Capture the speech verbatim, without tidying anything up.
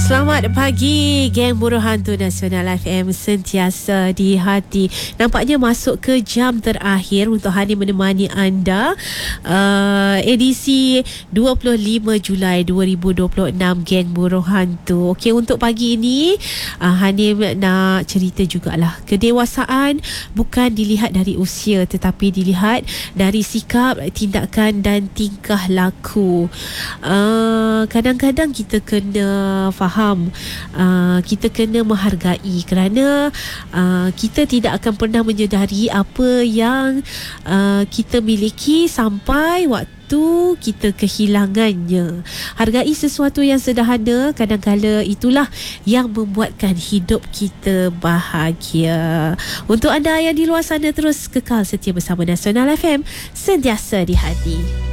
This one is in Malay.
Selamat pagi, geng buruh hantu Nasional F M sentiasa di hati. Nampaknya masuk ke jam terakhir untuk hari menemani anda, uh, edisi dua puluh lima Julai dua ribu dua puluh enam, geng buruh hantu. Okey, untuk pagi ini uh, Hanim nak cerita jugalah. Kedewasaan bukan dilihat dari usia, tetapi dilihat dari sikap, tindakan dan tingkah laku. Uh, kadang-kadang kita kena faham, uh, kita kena menghargai, kerana uh, kita tidak akan pernah menyedari apa yang uh, kita miliki sampai waktu kita kehilangannya. Hargai sesuatu yang sederhana, kadang-kala itulah yang membuatkan hidup kita bahagia. Untuk anda yang di luar sana, terus kekal setia bersama Nasional F M, sentiasa di hati.